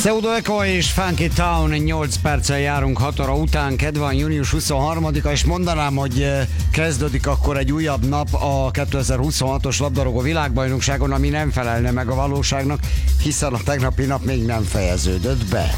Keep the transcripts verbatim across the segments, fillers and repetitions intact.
Pseudo Echo és Funky Town, nyolc perccel járunk hat óra után, kedv van, június huszonharmadika, és mondanám, hogy kezdődik akkor egy újabb nap a kétezer-huszonhatos labdarúgó világbajnokságon, ami nem felelne meg a valóságnak, hiszen a tegnapi nap még nem fejeződött be.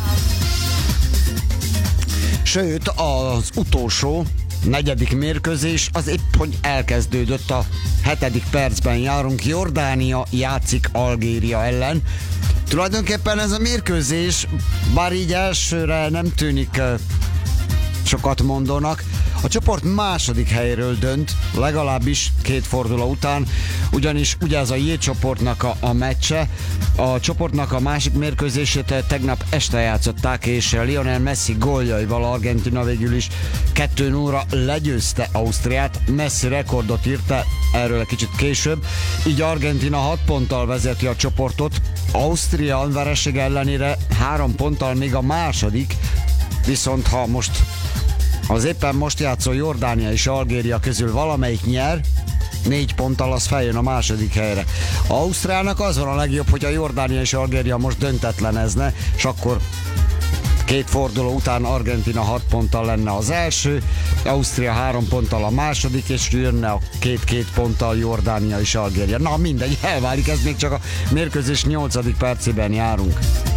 Sőt, az utolsó, negyedik mérkőzés az épp, hogy elkezdődött, a hetedik percben járunk, Jordánia játszik Algéria ellen. Tulajdonképpen ez a mérkőzés, bár így elsőre nem tűnik sokat mondónak, a csoport második helyről dönt, legalábbis két forduló után, ugyanis ugye ez a J csoportnak a, a meccse, a csoportnak a másik mérkőzését tegnap este játszották, és Lionel Messi góljaival Argentina végül is kettő nullra legyőzte Ausztriát. Messi rekordot írta, erről egy kicsit később, így Argentina hat ponttal vezeti a csoportot, Ausztria vereség ellenére három ponttal még a második, viszont ha most az éppen most játszó Jordánia és Algéria közül valamelyik nyer, négy ponttal az feljön a második helyre. Ausztriának az van a legjobb, hogy a Jordánia és Algéria most döntetlenezne, és akkor két forduló után Argentina hat ponttal lenne az első, Ausztria három ponttal a második, és jönne a két-két ponttal Jordánia és Algéria. Na mindegy, elválik, ez még csak a mérkőzés nyolcadik percében járunk.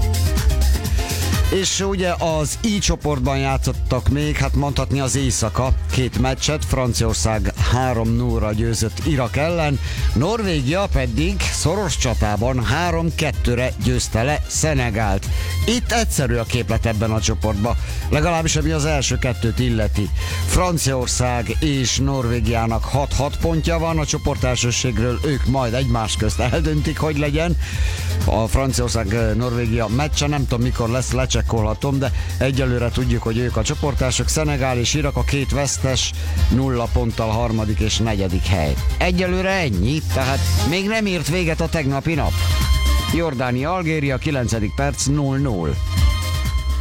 És ugye az I csoportban játszottak még, hát mondhatni az éjszaka, két meccset, Franciaország három nullra győzött Irak ellen, Norvégia pedig szoros csatában három kettőre győzte le Szenegált. Itt egyszerű a képlet ebben a csoportban, legalábbis ami az első kettőt illeti. Franciaország és Norvégiának hat-hat pontja van, a csoportelsőségről ők majd egymás közt eldöntik, hogy legyen. A Franciaország-Norvégia meccse nem tudom mikor lesz, lecsekkolhatom, de egyelőre tudjuk, hogy ők a csoportások, Szenegál és Irak a két vesztes, nulla ponttal harmadik és negyedik hely. Egyelőre ennyi, tehát még nem ért véget a tegnapi nap. Jordánia, Algéria, kilencedik perc, nulla nulla.